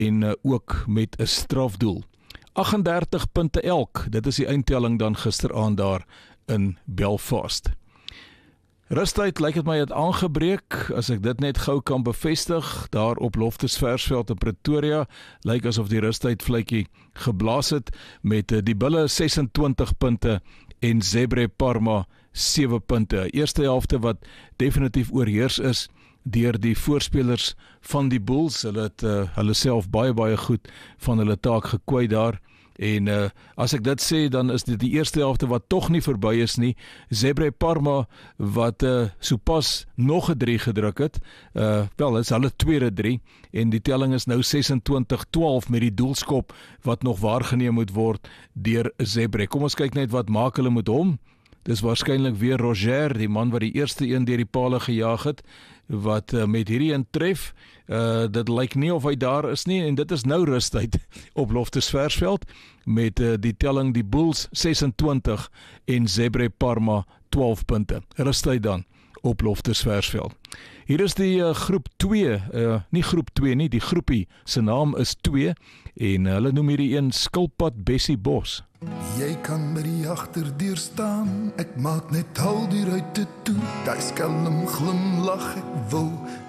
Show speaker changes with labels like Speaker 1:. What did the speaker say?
Speaker 1: en ook met 'n strafdoel. 38 punte elk, dit is die eindtelling dan gisteraand daar in Belfast. Rustyd lyk dit my het aangebreek, as ek dit net gou kan bevestig, daar op Loftus Versveld in Pretoria, lyk asof die rustyd vletjie geblaas het, met die Bulle 26 punte en Zebre Parma 7 punte. Eerste helfte wat definitief oorheers is deur die voorspelers van die Bulls. Hulle het hulle self baie goed van hulle taak gekwy daar. En as ek dit sê, dan is dit die eerste helfte wat tog nie verby is nie. Zebre Parma wat sopas nog 'n 3 gedruk het. Wel, is hulle tweede 3 en die telling is nou 26-12 met die doelskop wat nog waargeneem moet word deur Zebre. Kom ons kyk net wat maak hulle met hom. Dis waarskynlik weer Roger, die man wat die eerste een deur die pale gejaag het, wat met hierdie een tref. Dit lyk nie of hy daar is nie, en dit is nou rustyd op Loftus Versveld, met die telling die Bulls 26 en Zebre Parma 12 punte. Rustyd dan op Loftus Versveld. Hier is die groep 2, nie groep 2 nie, die groepie se naam is 2, en hulle noem hierdie een Skilpad Bessie Bos.
Speaker 2: Jy kan by die agterdeur staan, ek maak net al die ruitte toe, daai skelm glimlag, ek wil